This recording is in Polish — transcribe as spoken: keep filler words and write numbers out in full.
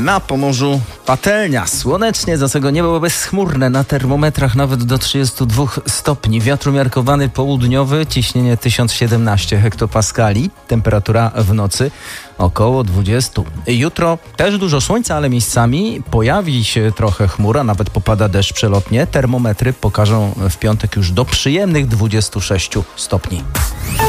Na Pomorzu patelnia. Słonecznie, za tego niebo bezchmurne. Na termometrach nawet do trzydziestu dwóch stopni. Wiatr umiarkowany południowy, ciśnienie tysiąc siedemnaście hektopaskali. Temperatura w nocy około dwadzieścia. Jutro też dużo słońca, ale miejscami pojawi się trochę chmura, nawet popada deszcz przelotnie. Termometry pokażą w piątek już do przyjemnych dwudziestu sześciu stopni.